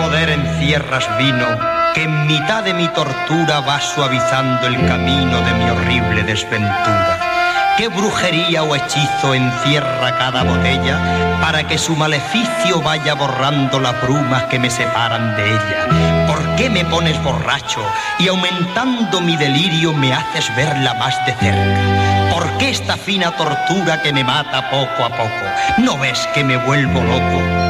poder encierras vino que en mitad de mi tortura va suavizando el camino de mi horrible desventura? ¿Qué brujería o hechizo encierra cada botella para que su maleficio vaya borrando las brumas que me separan de ella? ¿Por qué me pones borracho y aumentando mi delirio me haces verla más de cerca? ¿Por qué esta fina tortura que me mata poco a poco? ¿No ves que me vuelvo loco?